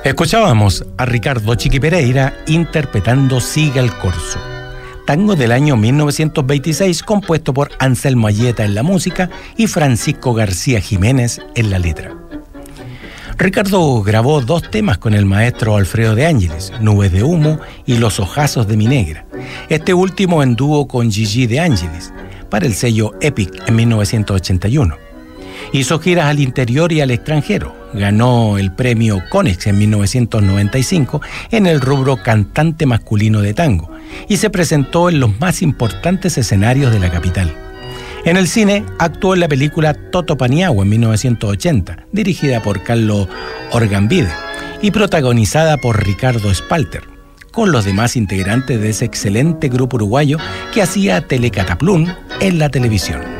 Escuchábamos a Ricardo Chiqui Pereira interpretando Siga el Corso, tango del año 1926 compuesto por Anselmo Ayeta en la música y Francisco García Jiménez en la letra. Ricardo grabó 2 temas con el maestro Alfredo de Ángeles, Nubes de Humo y Los Ojazos de mi Negra, este último en dúo con Gigi de Ángeles, para el sello Epic en 1981. Hizo giras al interior y al extranjero. Ganó el premio Conex en 1995 en el rubro cantante masculino de tango y se presentó en los más importantes escenarios de la capital. En el cine actuó en la película Toto Paniagua en 1980, dirigida por Carlos Orgambide y protagonizada por Ricardo Spalter, con los demás integrantes de ese excelente grupo uruguayo que hacía Telecataplún en la televisión.